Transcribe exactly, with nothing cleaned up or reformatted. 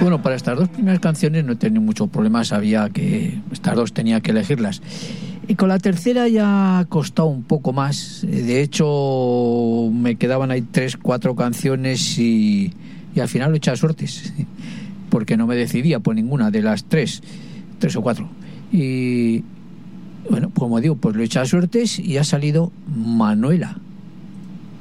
Bueno, para estas dos primeras canciones no he tenido mucho problema, sabía que estas dos tenía que elegirlas. Y con la tercera ya ha costado un poco más. De hecho, me quedaban ahí tres, cuatro canciones y, y al final lo he echado suertes, porque no me decidía por ninguna de las tres, tres o cuatro. Y bueno, como digo, pues lo he echado suertes y ha salido Manuela.